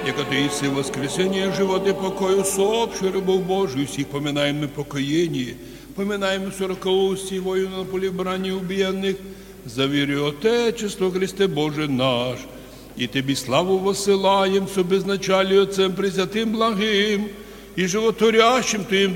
яко Ты иси воскресение, живот и покою, сообщу рабов Божию, всех поминаем мы покоение, поминаем сороколустие воину на поле брани убиенных, за верю Отечество Христе Боже наш, и Тебе славу воссылаем, со безначалию Отцем Пресвятым Благим, и животворящим Твоим